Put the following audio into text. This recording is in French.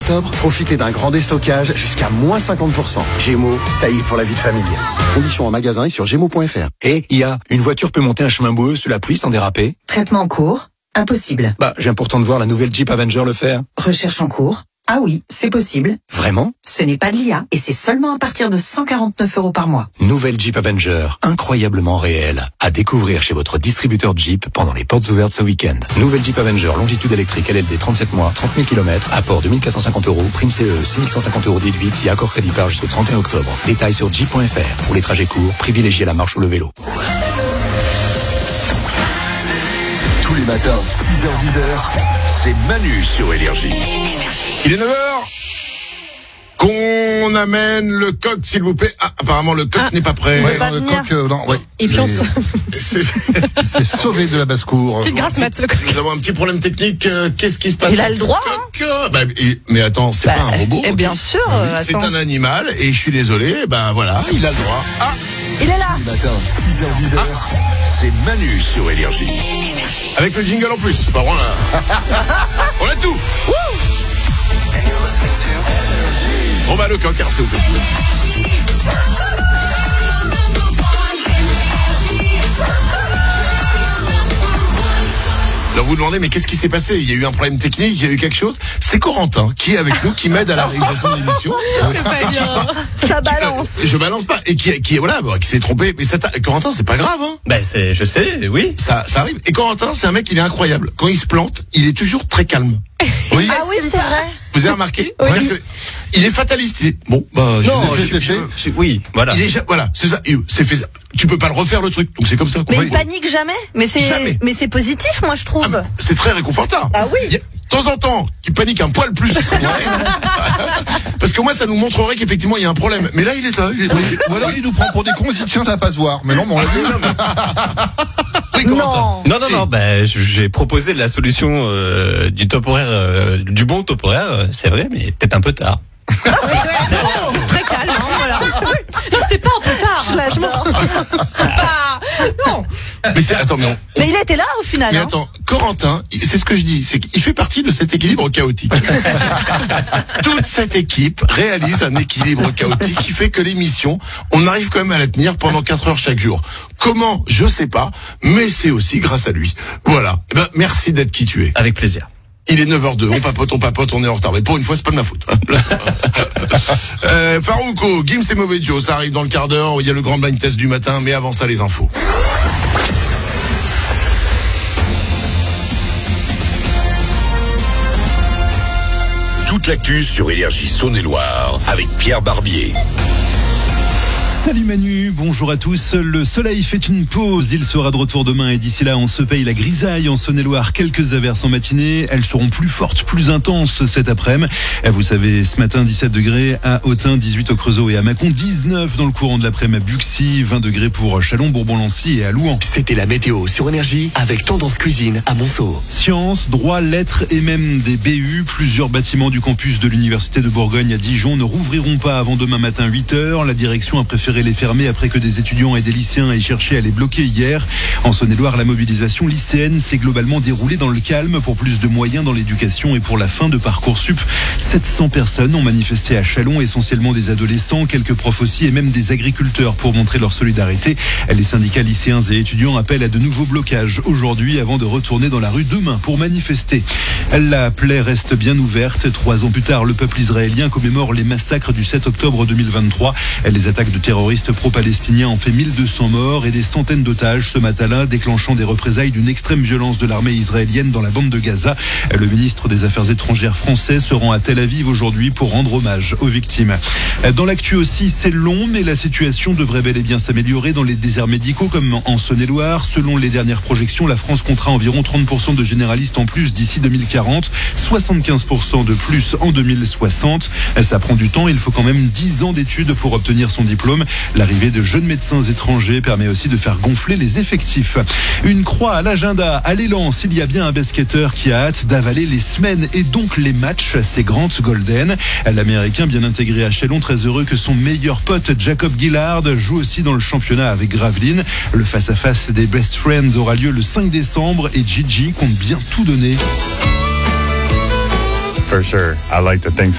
octobre, profitez d'un grand déstockage jusqu'à moins 50%. Gémeaux, taillé pour la vie de famille. Conditions en magasin et sur gémeaux.fr. IA, une voiture peut monter un chemin boueux sous la pluie sans déraper? Traitement en cours. Impossible. Je viens pourtant de voir la nouvelle Jeep Avenger le faire. Recherche en cours. Ah oui, c'est possible. Vraiment? Ce n'est pas de l'IA et c'est seulement à partir de 149 € par mois. Nouvelle Jeep Avenger, incroyablement réelle. À découvrir chez votre distributeur Jeep pendant les portes ouvertes ce week-end. Nouvelle Jeep Avenger, longitude électrique, LLD 37 mois, 30 000 km, apport 2450 €, prime CE, 6150 € déduite si accord crédit par jusqu'au 31 octobre. Détails sur jeep.fr. Pour les trajets courts, privilégiez la marche ou le vélo. Tous les matins, 6h-10h, c'est Manu sur Énergie. Il est 9h. Qu'on amène le coq, s'il vous plaît. Ah, apparemment, le coq n'est pas prêt. Ouais, le coq, non, ouais. Et puis C'est sauvé de la basse-cour. Petite grasse mat, le coq. Nous avons un petit problème technique. Qu'est-ce qui se passe? Il a le droit, mais attends, c'est pas un robot. Et bien sûr. C'est un animal, et je suis désolé, voilà, il a le droit. Ah! Il est là. Tous les matins, 6h-10h, c'est Manu sur Énergie. Avec le jingle en plus. Bon, on a tout. Bon le coq, c'est ok. Alors vous demandez, mais qu'est-ce qui s'est passé? Il y a eu un problème technique, il y a eu quelque chose. C'est Corentin qui est avec nous, qui m'aide à la réalisation de l'émission. Ça balance. Je balance pas. Et qui s'est trompé. Mais Corentin, c'est pas grave, hein. Je sais, oui. Ça arrive. Et Corentin, c'est un mec, il est incroyable. Quand il se plante, il est toujours très calme. Oui. Ah oui, c'est vrai. Vous avez remarqué? Oui. C'est-à-dire que il est fataliste. Il est, Oui, voilà. C'est ça. C'est fait. Tu peux pas le refaire le truc. Donc c'est comme ça. Mais il panique jamais. Jamais. Mais c'est positif, moi je trouve. C'est très réconfortant. Ah oui. De temps en temps, qu'il panique un poil plus, ce serait bien. Parce que moi, ça nous montrerait qu'effectivement, il y a un problème. Mais là, il est là. Voilà, il nous prend pour des cons, il dit tiens, ça va pas se voir. Mais non, mais on l'a vu. Oui, Corentin. Non, j'ai proposé la solution du top horaire, du bon top horaire, c'est vrai, mais peut-être un peu tard. Très calme, voilà. Non, c'était pas un peu tard. Non. Mais il était là au final. Mais attends, Corentin, c'est ce que je dis, c'est qu'il fait partie de cet équilibre chaotique. Toute cette équipe réalise un équilibre chaotique qui fait que l'émission, on arrive quand même à la tenir pendant 4 heures chaque jour. Comment? Je sais pas, mais c'est aussi grâce à lui. Voilà. Merci d'être qui tu es. Avec plaisir. Il est 9h02, on papote, on est en retard. Mais pour une fois, c'est pas de ma faute. Farouko, Gims et Mauvais Joe, ça arrive dans le quart d'heure. Il y a le grand blind test du matin, mais avant ça, les infos. Toute l'actu sur Énergie Saône-et-Loire avec Pierre Barbier. Salut Manu, bonjour à tous. Le soleil fait une pause, il sera de retour demain et d'ici là on se paye la grisaille en Saône-et-Loire. Quelques averses en matinée, elles seront plus fortes, plus intenses cet après-midi. Vous savez, ce matin 17 degrés à Autun, 18 au Creusot et à Mâcon, 19 dans le courant de l'après-midi à Buxy, 20 degrés pour Chalon, Bourbon-Lancy et à Louan. C'était la météo sur Énergie avec Tendance Cuisine à Monceau. Sciences, droit, lettres et même des BU, plusieurs bâtiments du campus de l'Université de Bourgogne à Dijon ne rouvriront pas avant demain matin 8h. La direction a préféré les fermer après que des étudiants et des lycéens aient cherché à les bloquer hier. En Saône-et-Loire, la mobilisation lycéenne s'est globalement déroulée dans le calme pour plus de moyens dans l'éducation et pour la fin de Parcoursup. 700 personnes ont manifesté à Chalon, essentiellement des adolescents, quelques profs aussi et même des agriculteurs pour montrer leur solidarité. Les syndicats lycéens et étudiants appellent à de nouveaux blocages aujourd'hui avant de retourner dans la rue demain pour manifester. La plaie reste bien ouverte. 3 ans plus tard, le peuple israélien commémore les massacres du 7 octobre 2023. Les attaques de terroristes pro-palestiniens ont fait 1200 morts et des centaines d'otages ce matin-là, déclenchant des représailles d'une extrême violence de l'armée israélienne dans la bande de Gaza. Le ministre des Affaires étrangères français se rend à Tel Aviv aujourd'hui pour rendre hommage aux victimes. Dans l'actu aussi, c'est long, mais la situation devrait bel et bien s'améliorer dans les déserts médicaux comme en Saône-et-Loire. Selon les dernières projections, la France comptera environ 30% de généralistes en plus d'ici 2040, 75% de plus en 2060. Ça prend du temps, il faut quand même 10 ans d'études pour obtenir son diplôme. L'arrivée de jeunes médecins étrangers permet aussi de faire gonfler les effectifs. Une croix à l'agenda, à l'élan, s'il y a bien un basketteur qui a hâte d'avaler les semaines et donc les matchs, c'est Grant Golden. L'Américain bien intégré à Chalon, très heureux que son meilleur pote Jacob Gillard joue aussi dans le championnat avec Gravelines. Le face-à-face des Best Friends aura lieu le 5 décembre et Gigi compte bien tout donner. For sure, I like to think